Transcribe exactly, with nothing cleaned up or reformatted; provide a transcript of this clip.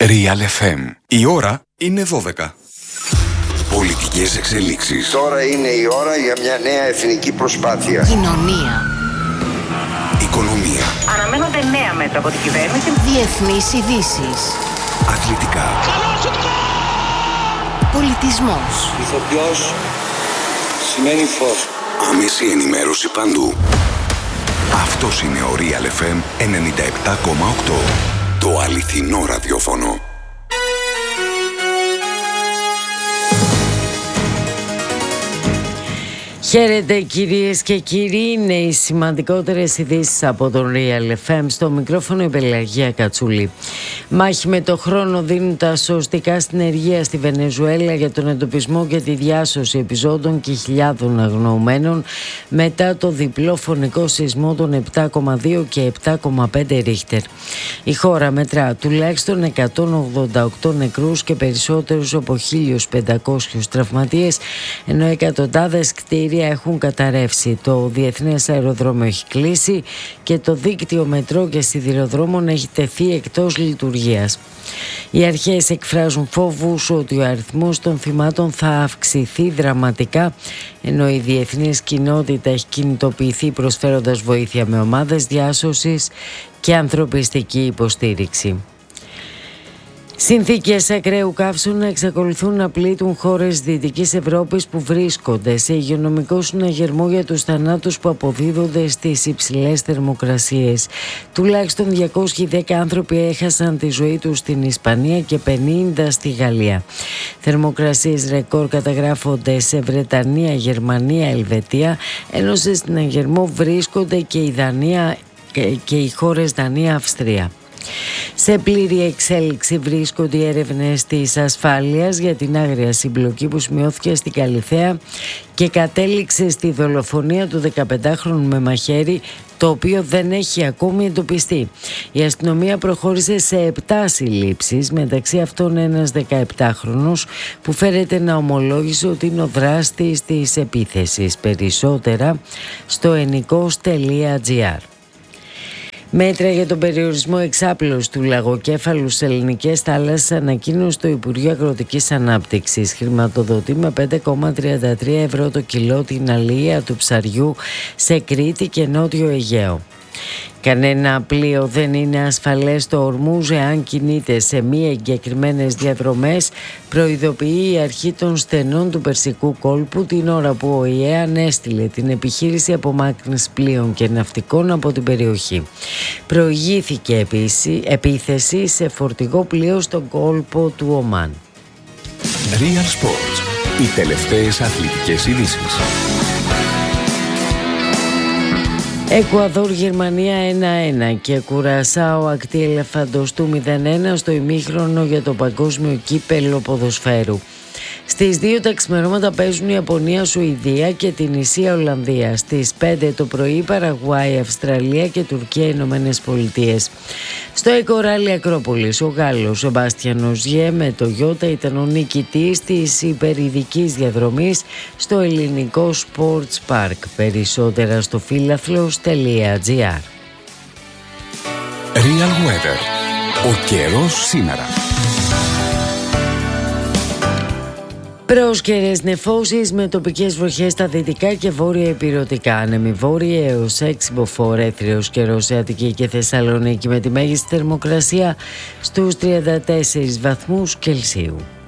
Real εφ εμ. Η ώρα είναι δώδεκα. Πολιτικές εξελίξεις. Τώρα είναι η ώρα για μια νέα εθνική προσπάθεια. Κοινωνία. Οικονομία. Αναμένονται νέα μέτρα από την κυβέρνηση. Διεθνείς ειδήσεις. Αθλητικά. Πολιτισμός. Ηθοποιός σημαίνει φως. Άμεση ενημέρωση παντού. Αυτός είναι ο Real εφ εμ ενενήντα επτά κόμμα οκτώ. Το αληθινό ραδιόφωνο. Χαίρετε κυρίες και κύριοι, είναι οι σημαντικότερες ειδήσεις από τον Real εφ εμ. Στο μικρόφωνο η Πελαγία Κατσούλη. Μάχη με το χρόνο δίνουν τα σωστικά στην ενεργεία στη Βενεζουέλα για τον εντοπισμό και τη διάσωση επιζώντων και χιλιάδων αγνοωμένων μετά το διπλό φωνικό σεισμό των επτά κόμμα δύο και επτά κόμμα πέντε ρίχτερ. Η χώρα μετρά τουλάχιστον εκατόν ογδόντα οκτώ νεκρούς και περισσότερους από χίλιους πεντακόσιους τραυματίες, ενώ εκατοντάδες κτίρια έχουν καταρρεύσει. Το διεθνές αεροδρόμιο έχει κλείσει και το δίκτυο μετρό και σιδηροδρόμων έχει τεθεί εκτός λειτουργίας. Οι αρχές εκφράζουν φόβους ότι ο αριθμός των θυμάτων θα αυξηθεί δραματικά, ενώ η διεθνής κοινότητα έχει κινητοποιηθεί προσφέροντας βοήθεια με ομάδες διάσωσης και ανθρωπιστική υποστήριξη. Συνθήκες ακραίου καύσωνα εξακολουθούν να πλήττουν χώρες Δυτικής Ευρώπης που βρίσκονται σε υγειονομικό συναγερμό για τους θανάτους που αποδίδονται στις υψηλές θερμοκρασίες. Τουλάχιστον διακόσιοι δέκα άνθρωποι έχασαν τη ζωή τους στην Ισπανία και πενήντα στη Γαλλία. Θερμοκρασίες ρεκόρ καταγράφονται σε Βρετανία, Γερμανία, Ελβετία, ενώ σε συναγερμό βρίσκονται και η Δανία και οι χώρες Δανία, Αυστρία. Σε πλήρη εξέλιξη βρίσκονται οι έρευνες της ασφάλειας για την άγρια συμπλοκή που σημειώθηκε στην Καλιθέα και κατέληξε στη δολοφονία του δεκαπεντάχρονου με μαχαίρι, το οποίο δεν έχει ακόμη εντοπιστεί. Η αστυνομία προχώρησε σε επτά συλλήψεις, μεταξύ αυτών ένας δεκαεπτάχρονος που φέρεται να ομολόγησε ότι είναι ο δράστης της επίθεσης. Περισσότερα στο ενικός τελεία τζι άρ. Μέτρα για τον περιορισμό εξάπλωσης του λαγοκέφαλου στις ελληνικές θάλασσες ανακοίνωσε το Υπουργείο Αγροτικής Ανάπτυξης. Χρηματοδοτεί με πέντε κόμμα τριάντα τρία ευρώ το κιλό την αλληλεία του ψαριού σε Κρήτη και Νότιο Αιγαίο. Κανένα πλοίο δεν είναι ασφαλές στο Ορμούζ εάν κινείται σε μη εγκεκριμένες διαδρομές, προειδοποιεί η αρχή των στενών του Περσικού κόλπου την ώρα που ο ΙΕ ανέστειλε την επιχείρηση απομάκρυνσης πλοίων και ναυτικών από την περιοχή. Προηγήθηκε επίσης επίθεση σε φορτηγό πλοίο στον κόλπο του Ομάν. Real Sports. Οι τελευταίες αθλητικές ειδήσεις. Εκουαδόρ Γερμανία ένα ένα και Κουρασάο ακτή Ελεφαντοστού μηδέν ένα στο ημίχρονο για το παγκόσμιο κύπελλο ποδοσφαίρου. Στις δύο τα ξημερώματα παίζουν η Ιαπωνία, Σουηδία και την Ισία Ολλανδία. Στις πέντε το πρωί Παραγουάη, Αυστραλία και Τουρκία, Ηνωμένες Πολιτείες. Στο Εκοράλι Ακρόπολης ο Γάλλος Σεμπάστιαν Οζιέ με το Ιώτα ήταν ο νικητής της υπερειδικής διαδρομής στο ελληνικό Sports Park. Περισσότερα στο φύλαθλος τελεία τζι άρ. Real Weather. Ο καιρός σήμερα. Πρόσκαιρες νεφώσεις με τοπικές βροχές στα δυτικά και βόρεια ηπειρωτικά. Άνεμη βόρεια έως έξι μποφόρ, έθριος καιρός σε Αττική και Θεσσαλονίκη με τη μέγιστη θερμοκρασία στους τριάντα τέσσερις βαθμούς Κελσίου.